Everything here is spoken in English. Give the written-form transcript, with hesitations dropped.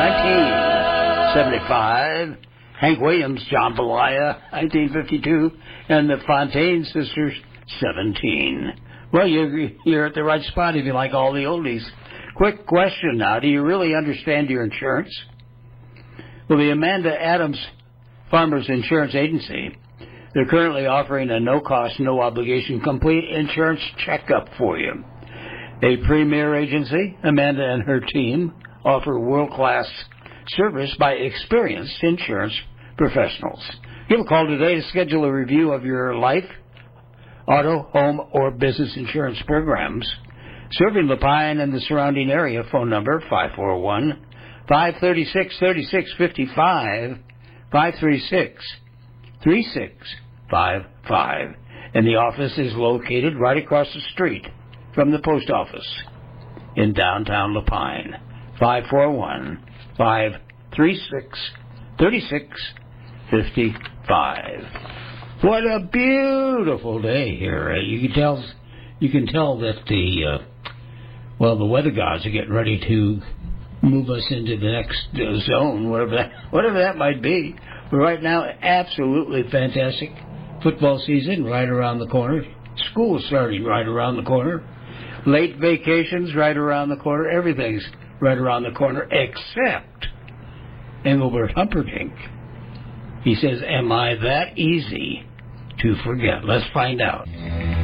1975. Hank Williams, John Belia, 1952. And the Fontaine Sisters, 17. Well, you're at the right spot if you like all the oldies. Quick question now. Do you really understand your insurance? Well, the Amanda Adams Farmers Insurance Agency, they're currently offering a no-cost, no-obligation complete insurance checkup for you. A premier agency, Amanda and her team offer world-class service by experienced insurance professionals. Give a call today to schedule a review of your life, auto, home, or business insurance programs. Serving Lapine and the surrounding area, phone number 541-536-3655, 536-3655. And the office is located right across the street from the post office in downtown Lapine. 541-536-3655. What a beautiful day here. You can tell that the weather gods are getting ready to move us into the next zone, whatever that might be. But right now, absolutely fantastic. Football season right around the corner. School starting right around the corner. Late vacations right around the corner. Everything's right around the corner except Engelbert Humperdinck. He says, am I that easy to forget? Let's find out.